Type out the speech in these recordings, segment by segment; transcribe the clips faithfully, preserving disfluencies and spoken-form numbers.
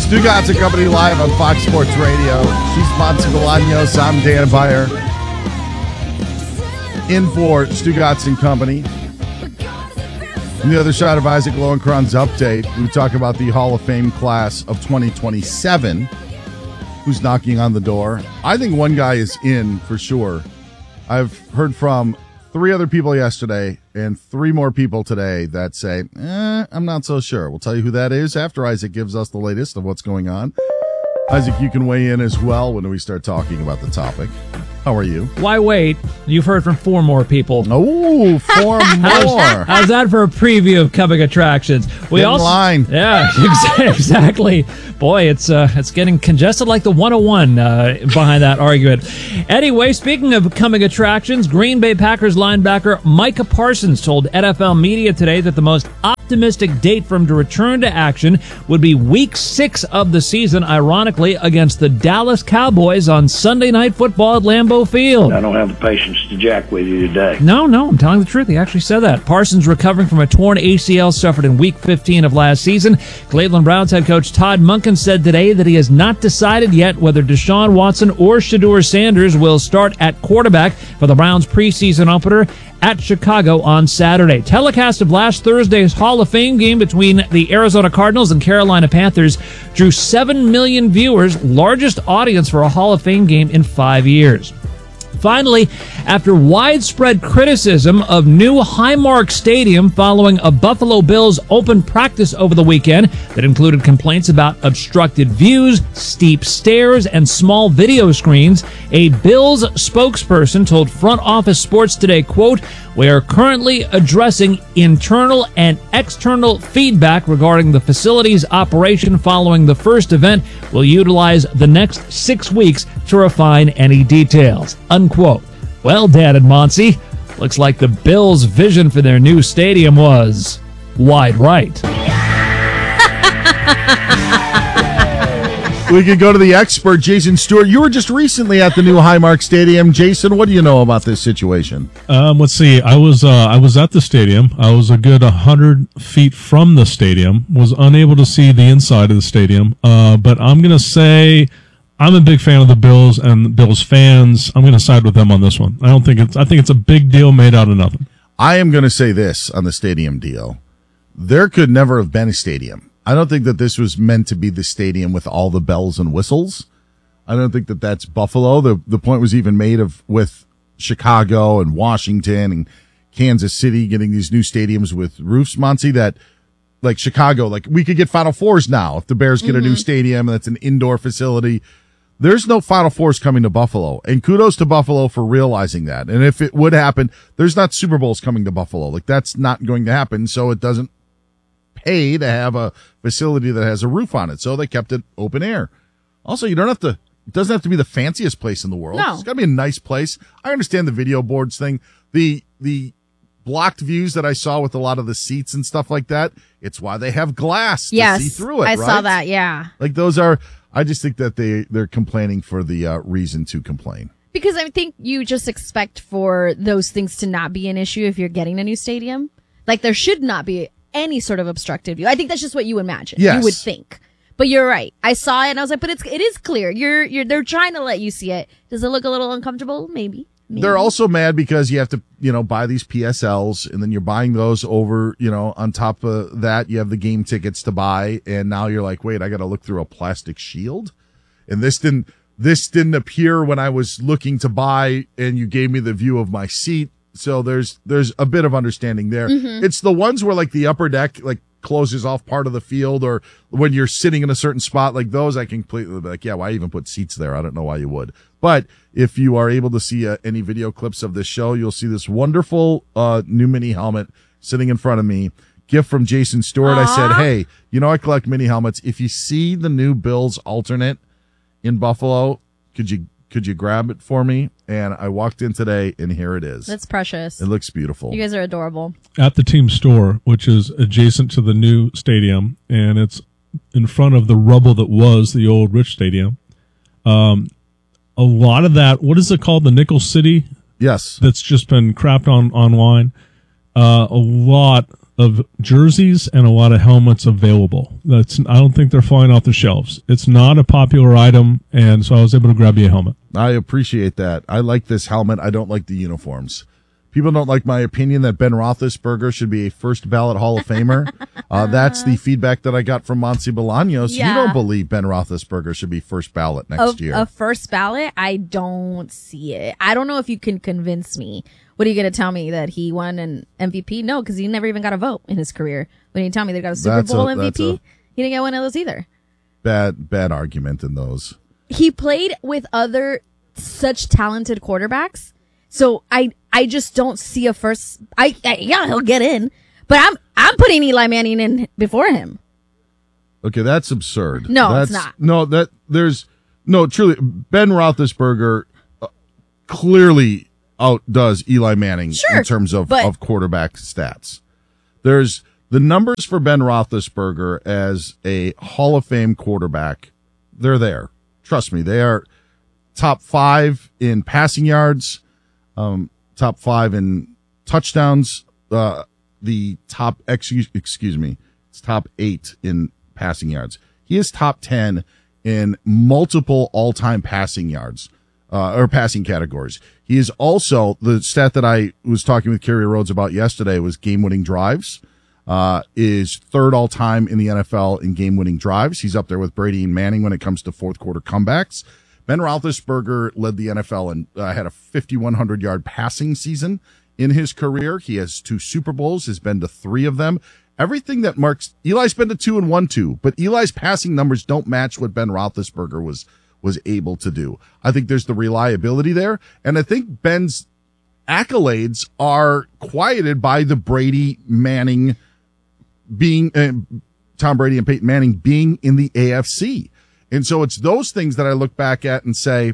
Stugotz and Company live on Fox Sports Radio. She's Monty Bolaños. I'm Dan Beyer. In for Stugotz and Company. On the other side of Isaac Lowenkron's update, we talk about the Hall of Fame class of twenty twenty-seven. Who's knocking on the door? I think one guy is in for sure. I've heard from three other people yesterday and three more people today that say, eh, I'm not so sure. We'll tell you who that is after Isaac gives us the latest of what's going on. Isaac, you can weigh in as well when we start talking about the topic. How are you? Why wait? You've heard from four more people. Oh, four more. How's, how's that for a preview of coming attractions? We Get also, in line. Yeah, exactly. Boy, it's uh, it's getting congested like the one oh one uh, behind that argument. Anyway, speaking of coming attractions, Green Bay Packers linebacker Micah Parsons told N F L media today that the most optimistic date for him to return to action would be week six of the season, ironically, against the Dallas Cowboys on Sunday Night Football at Lambeau Field. I don't have the patience to jack with you today. No, no, I'm telling the truth. He actually said that. Parsons recovering from a torn A C L suffered in week fifteen of last season. Cleveland Browns head coach Todd Monken said today that he has not decided yet whether Deshaun Watson or Shedeur Sanders will start at quarterback for the Browns preseason opener at Chicago on Saturday. Telecast of last Thursday's Hall of Fame game between the Arizona Cardinals and Carolina Panthers drew seven million viewers, largest audience for a Hall of Fame game in five years. Finally, after widespread criticism of new Highmark Stadium following a Buffalo Bills open practice over the weekend that included complaints about obstructed views, steep stairs, and small video screens, a Bills spokesperson told Front Office Sports Today, quote, "We are currently addressing internal and external feedback regarding the facility's operation following the first event. We'll utilize the next six weeks to refine any details." Unquote. Well, Dan and Monty, looks like the Bills' vision for their new stadium was wide right. We could go to the expert, Jason Stewart. You were just recently at the new Highmark Stadium. Jason, what do you know about this situation? Um, let's see. I was uh, I was at the stadium. I was a good one hundred feet from the stadium. Was unable to see the inside of the stadium. Uh, but I'm going to say I'm a big fan of the Bills and the Bills fans. I'm going to side with them on this one. I don't think it's. I think it's a big deal made out of nothing. I am going to say this on the stadium deal. There could never have been a stadium. I don't think that this was meant to be the stadium with all the bells and whistles. I don't think that that's Buffalo. The the point was even made of with Chicago and Washington and Kansas City getting these new stadiums with roofs, Monty, that like Chicago, like we could get Final Fours now if the Bears get mm-hmm. a new stadium and it's an indoor facility. There's no Final Fours coming to Buffalo, and kudos to Buffalo for realizing that. And if it would happen, there's not Super Bowls coming to Buffalo. Like that's not going to happen, so it doesn't pay to have a facility that has a roof on it, so they kept it open air. Also, you don't have to, it doesn't have to be the fanciest place in the world. No. It's got to be a nice place. I understand the video boards thing. The, the blocked views that I saw with a lot of the seats and stuff like that, it's why they have glass to yes, see through it, I right? saw that, yeah. Like those are, I just think that they, they're complaining for the uh, reason to complain. Because I think you just expect for those things to not be an issue if you're getting a new stadium. Like there should not be any sort of obstructed view. I think that's just what you imagine. Yes. You would think. But you're right. I saw it and I was like, but it's it is clear. You're you're they're trying to let you see it. Does it look a little uncomfortable? Maybe. Maybe. They're also mad because you have to, you know, buy these P S Ls and then you're buying those over, you know, on top of that, you have the game tickets to buy. And now you're like, wait, I got to look through a plastic shield. And this didn't, this didn't appear when I was looking to buy and you gave me the view of my seat. So there's, there's a bit of understanding there. Mm-hmm. It's the ones where like the upper deck, like closes off part of the field, or when you're sitting in a certain spot like those, I can completely be like, yeah, why even put seats there? I don't know why you would. But if you are able to see uh, any video clips of this show, you'll see this wonderful uh, new mini helmet sitting in front of me. Gift from Jason Stewart. Aww. I said, hey, you know I collect mini helmets. If you see the new Bills alternate in Buffalo, could you could you grab it for me? And I walked in today, and here it is. That's precious. It looks beautiful. You guys are adorable. At the team store, which is adjacent to the new stadium, and it's in front of the rubble that was the old Rich Stadium. Um, a lot of that, what is it called? The Nickel City? Yes. That's just been crapped on online. Uh, a lot of jerseys and a lot of helmets available. That's I don't think they're flying off the shelves. It's not a popular item, and so I was able to grab you a helmet. I appreciate that. I like this helmet. I don't like the uniforms. People don't like my opinion that Ben Roethlisberger should be a first ballot Hall of Famer. Uh, that's the feedback that I got from Monty Bolaños. Yeah. You don't believe Ben Roethlisberger should be first ballot next a, year. A first ballot? I don't see it. I don't know if you can convince me. What are you going to tell me, that he won an M V P? No, because he never even got a vote in his career. When you tell me they got a Super That's Bowl a- M V P, that's a- he didn't get one of those either. Bad, bad argument in those. He played with other such talented quarterbacks. So I I just don't see a first. I, I yeah, he'll get in, but I'm I'm putting Eli Manning in before him. Okay, that's absurd. No, that's, it's not. No, that there's no truly. Ben Roethlisberger uh, clearly outdoes Eli Manning Sure, in terms of, but- of quarterback stats. There's the numbers for Ben Roethlisberger as a Hall of Fame quarterback. They're there. Trust me, they are top five in passing yards, um, top five in touchdowns. Uh, the top excuse excuse me, it's top eight in passing yards. He is top ten in multiple all-time passing yards, uh, or passing categories. He is also, the stat that I was talking with Kerry Rhodes about yesterday was game-winning drives, uh, is third all-time in the N F L in game-winning drives. He's up there with Brady and Manning when it comes to fourth-quarter comebacks. Ben Roethlisberger led the N F L and uh, had a fifty-one hundred yard passing season in his career. He has two Super Bowls, has been to three of them. Everything that marks Eli's been to two and one two, but Eli's passing numbers don't match what Ben Roethlisberger was was able to do. I think there's the reliability there, and I think Ben's accolades are quieted by the Brady Manning being uh, Tom Brady and Peyton Manning being in the A F C. And so it's those things that I look back at and say,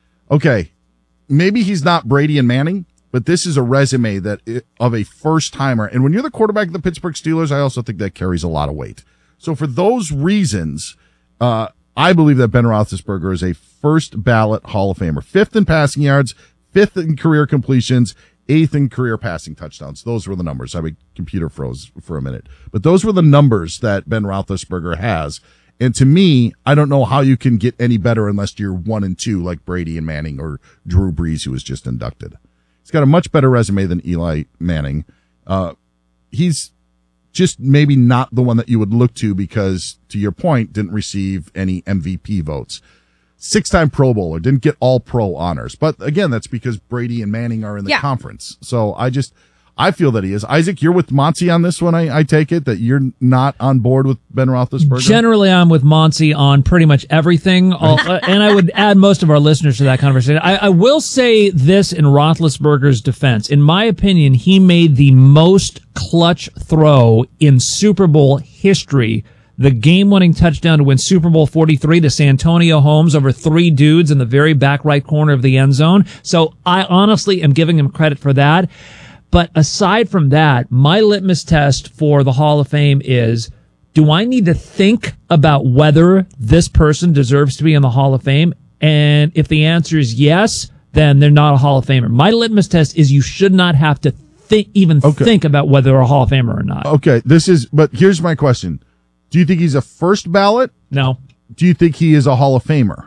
okay, maybe he's not Brady and Manning, but this is a resume that of a first timer. And when you're the quarterback of the Pittsburgh Steelers, I also think that carries a lot of weight. So for those reasons, uh, I believe that Ben Roethlisberger is a first ballot Hall of Famer, fifth in passing yards, fifth in career completions, eighth in career passing touchdowns. Those were the numbers. I mean, computer froze for a minute, but those were the numbers that Ben Roethlisberger has. And to me, I don't know how you can get any better unless you're one and two like Brady and Manning or Drew Brees, who was just inducted. He's got a much better resume than Eli Manning. Uh, he's just maybe not the one that you would look to because, to your point, didn't receive any M V P votes. Six-time Pro Bowler, didn't get all pro honors. But again, that's because Brady and Manning are in the Yeah. conference. So I just, I feel that he is. Isaac, you're with Monty on this one, I, I take it, that you're not on board with Ben Roethlisberger? Generally, I'm with Monty on pretty much everything, All, uh, and I would add most of our listeners to that conversation. I, I will say this in Roethlisberger's defense. In my opinion, he made the most clutch throw in Super Bowl history. The game-winning touchdown to win Super Bowl forty-three to Santonio Holmes over three dudes in the very back right corner of the end zone. So I honestly am giving him credit for that. But aside from that, my litmus test for the Hall of Fame is, do I need to think about whether this person deserves to be in the Hall of Fame? And if the answer is yes, then they're not a Hall of Famer. My litmus test is you should not have to think, even Okay. think about whether they're a Hall of Famer or not. Okay, this is, but here's my question. Do you think he's a first ballot? No. Do you think he is a Hall of Famer?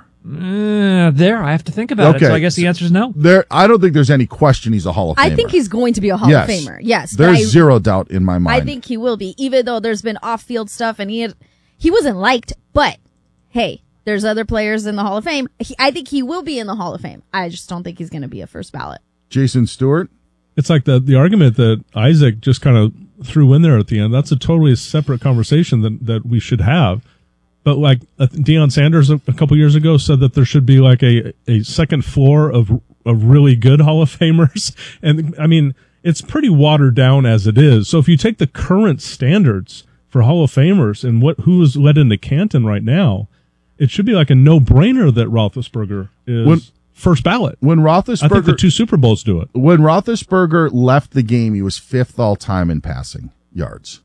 Uh, there, I have to think about Okay. it. So I guess the answer is no. There, I don't think there's any question he's a Hall of Famer. I think he's going to be a Hall yes. of Famer. Yes, but There's I, zero doubt in my mind. I think he will be, even though there's been off-field stuff and he had, he wasn't liked. But hey, there's other players in the Hall of Fame. He, I think he will be in the Hall of Fame. I just don't think he's going to be a first ballot. Jason Stewart? It's like the the argument that Isaac just kind of threw in there at the end. That's a totally separate conversation that, that we should have. But like uh, Deion Sanders a, a couple years ago said that there should be like a, a second floor of of really good Hall of Famers. And I mean, it's pretty watered down as it is. So if you take the current standards for Hall of Famers and what who is led into Canton right now, it should be like a no brainer that Roethlisberger is When- first ballot. When Roethlisberger, I think the two Super Bowls do it. when Roethlisberger left the game, he was fifth all time in passing yards.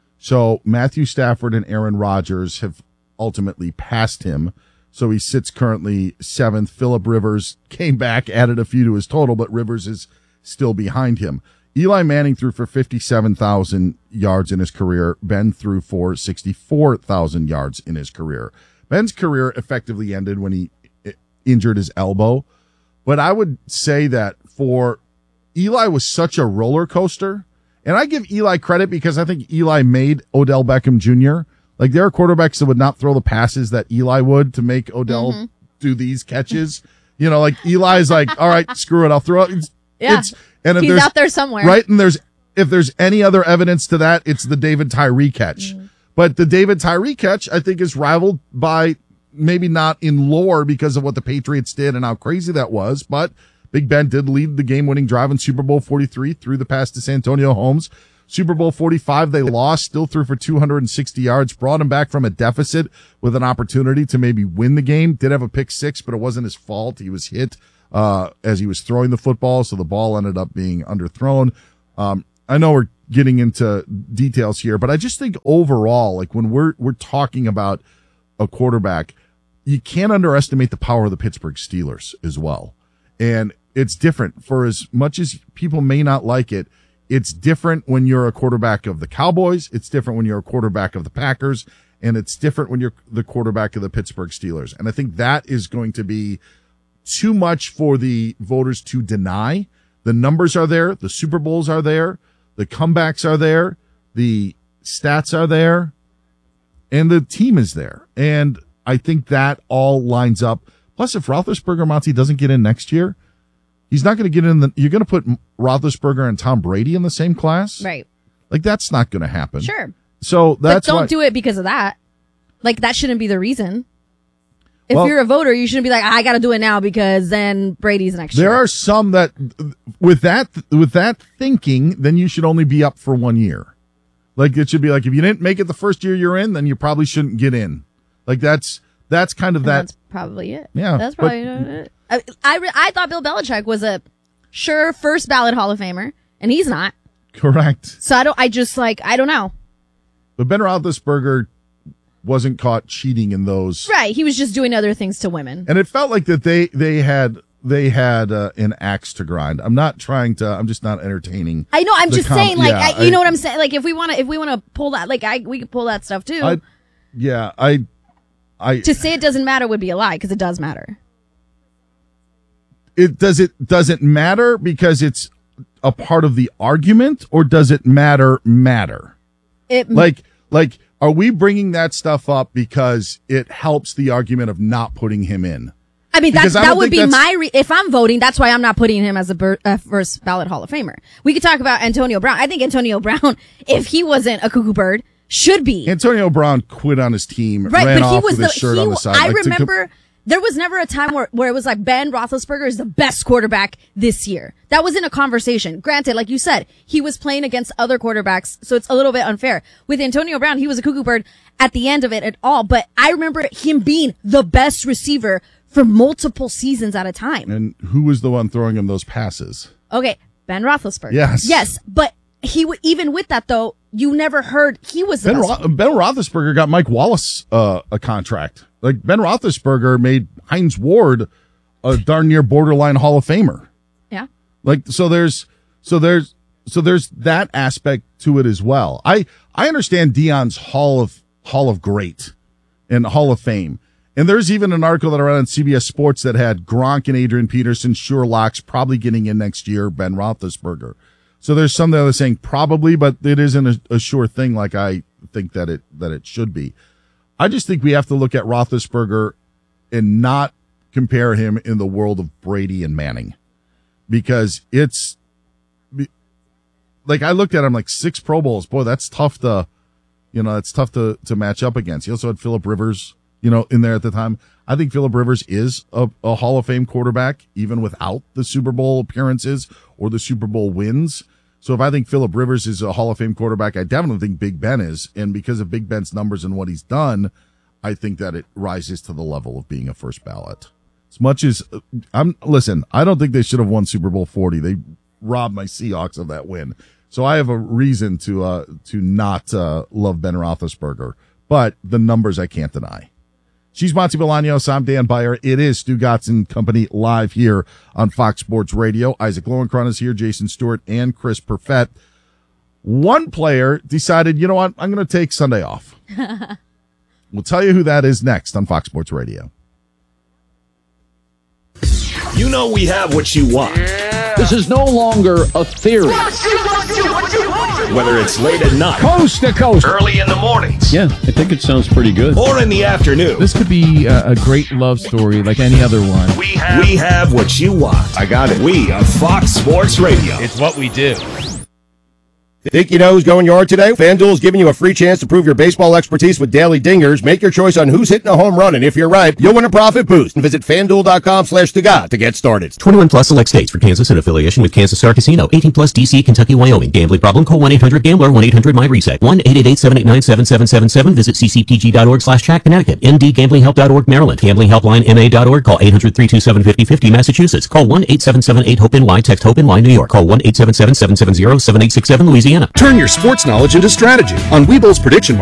So Matthew Stafford and Aaron Rodgers have ultimately passed him. So he sits currently seventh. Phillip Rivers came back, added a few to his total, but Rivers is still behind him. Eli Manning threw for fifty-seven thousand yards in his career. Ben threw for sixty-four thousand yards in his career. Ben's career effectively ended when he injured his elbow. But I would say that for Eli was such a roller coaster. And I give Eli credit because I think Eli made Odell Beckham Junior Like, there are quarterbacks that would not throw the passes that Eli would to make Odell mm-hmm. do these catches. You know, like Eli's like, all right, screw it, I'll throw it. It's, yeah. It's, and if he's there's, out there somewhere. Right? And there's if there's any other evidence to that, it's the David Tyree catch. Mm-hmm. But the David Tyree catch, I think, is rivaled by maybe not in lore because of what the Patriots did and how crazy that was, but Big Ben did lead the game-winning drive in Super Bowl forty-three, threw the pass to Santonio Holmes. Super Bowl forty-five, they lost, still threw for two hundred sixty yards, brought him back from a deficit with an opportunity to maybe win the game. Did have a pick six, but it wasn't his fault. He was hit uh as he was throwing the football, so the ball ended up being underthrown. Um, I know we're getting into details here, but I just think overall, like when we're we're talking about a quarterback, you can't underestimate the power of the Pittsburgh Steelers as well. And it's different. For as much as people may not like it, it's different when you're a quarterback of the Cowboys. It's different when you're a quarterback of the Packers. And it's different when you're the quarterback of the Pittsburgh Steelers. And I think that is going to be too much for the voters to deny. The numbers are there. The Super Bowls are there. The comebacks are there. The stats are there. And the team is there. And I think that all lines up. Plus, if Roethlisberger, Monty, doesn't get in next year, he's not going to get in. The, you're going to put Roethlisberger and Tom Brady in the same class? Right. Like, that's not going to happen. Sure. So that's But don't why, do it because of that. Like, that shouldn't be the reason. If well, you're a voter, you shouldn't be like, I got to do it now because then Brady's next there year. There are some that, with that, with that thinking, then you should only be up for one year. Like, it should be like, if you didn't make it the first year you're in, then you probably shouldn't get in. Like, that's, that's kind of and that. That's probably it. Yeah. That's probably but, it. I, I, I thought Bill Belichick was a sure first ballot Hall of Famer, and he's not. Correct. So I don't, I just like, I don't know. But Ben Roethlisberger wasn't caught cheating in those. Right. He was just doing other things to women. And it felt like that they, they had, they had uh, an axe to grind. I'm not trying to, I'm just not entertaining. I know. I'm just com- saying, like, yeah, I, you I, know what I'm saying? Like, if we want to, if we want to pull that, like, I, we could pull that stuff too. I, yeah. I, I, to say it doesn't matter would be a lie because it does matter. It does it, does it matter because it's a part of the argument, or does it matter, matter? It like, like, are we bringing that stuff up because it helps the argument of not putting him in? I mean, that's, I that would be that's, my, re- if I'm voting, that's why I'm not putting him as a ber- uh, first ballot Hall of Famer. We could talk about Antonio Brown. I think Antonio Brown, if he wasn't a cuckoo bird, should be. Antonio Brown quit on his team, right, ran but he off was with his the, shirt he, on the side. I like remember to, there was never a time where, where it was like Ben Roethlisberger is the best quarterback this year. That wasn't a conversation. Granted, like you said, he was playing against other quarterbacks, so it's a little bit unfair. With Antonio Brown, he was a cuckoo bird at the end of it at all, but I remember him being the best receiver for multiple seasons at a time. And who was the one throwing him those passes? Okay, Ben Roethlisberger. Yes. Yes, but he w- even with that, though, you never heard he was the Ben, best. Ro- Ben Roethlisberger got Mike Wallace uh, a contract. Like, Ben Roethlisberger made Hines Ward a darn near borderline Hall of Famer. Yeah. Like, so there's, so there's, so there's that aspect to it as well. I, I understand Deion's Hall of, Hall of Great and Hall of Fame. And there's even an article that I read on C B S Sports that had Gronk and Adrian Peterson, sure locks, probably getting in next year, Ben Roethlisberger. So there's some that are saying probably, but it isn't a, a sure thing like I think that it, that it should be. I just think we have to look at Roethlisberger and not compare him in the world of Brady and Manning, because it's like, I looked at him like six Pro Bowls. Boy, that's tough to, you know, that's tough to, to match up against. He also had Phillip Rivers, you know, in there at the time. I think Phillip Rivers is a, a Hall of Fame quarterback, even without the Super Bowl appearances or the Super Bowl wins. So if I think Phillip Rivers is a Hall of Fame quarterback, I definitely think Big Ben is. And because of Big Ben's numbers and what he's done, I think that it rises to the level of being a first ballot. As much as I'm, listen, I don't think they should have won Super Bowl forty. They robbed my Seahawks of that win. So I have a reason to, uh, to not, uh, love Ben Roethlisberger, but the numbers I can't deny. She's Monty Bolaños. I'm Dan Beyer. It is Stu Gatz and Company live here on Fox Sports Radio. Isaac Lowenkron is here, Jason Stewart, and Chris Perfett. One player decided, you know what, I'm going to take Sunday off. We'll tell you who that is next on Fox Sports Radio. You know we have what you want. This is no longer a theory. Whether it's late at night, Coast to coast, early in the mornings, yeah, I think it sounds pretty good. or in the afternoon, This could be a, a great love story like any other one. we have, we have what you want. I got it. We are Fox Sports Radio. It's what we do. Think you know who's going yard today? FanDuel is giving you a free chance to prove your baseball expertise with daily dingers. Make your choice on who's hitting a home run, and if you're right, you'll win a profit boost. And visit FanDuel.com slash Tugat to get started. twenty-one plus select states for Kansas in affiliation with Kansas Star Casino. eighteen plus D C, Kentucky, Wyoming. Gambling problem? Call one eight hundred gambler, one eight hundred my reset. one eight eight eight, seven eight nine, seven seven seven seven. Visit c c p g dot org slash chat Connecticut. n d gambling help dot org Maryland. Gambling helpline m a dot org. Call eight hundred, three two seven, five oh five oh Massachusetts. Call one eight seven seven eight hope N Y. Text HOPE N Y New York. Call one eight seven seven, seven seven zero, seven eight six seven Louisiana. Turn your sports knowledge into strategy on Weeble's Prediction